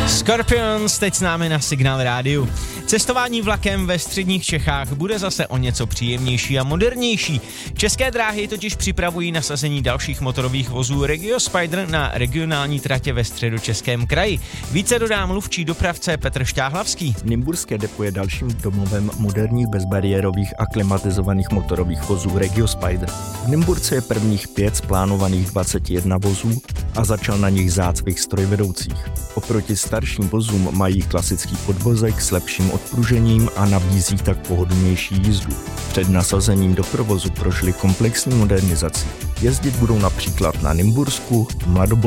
Scorpions teď s námi na Signál rádiu. Cestování vlakem ve středních Čechách bude zase o něco příjemnější a modernější. České dráhy totiž připravují nasazení dalších motorových vozů Regio Spider na regionální tratě ve Středočeském kraji. Více dodá mluvčí dopravce Petr Šťáhlavský. Nymburské depo je dalším domovem moderních bezbariérových a klimatizovaných motorových vozů Regio Spider. V Nymburce je prvních 5 z plánovaných 21 vozů a začal na nich zácvik strojvedoucích. Oproti starším vozům mají klasický podvozek s lepším odpružením a nabízí tak pohodlnější jízdu. Před nasazením do provozu prošli komplexní modernizaci. Jezdit budou například na Nymbursku, Mladobolsku,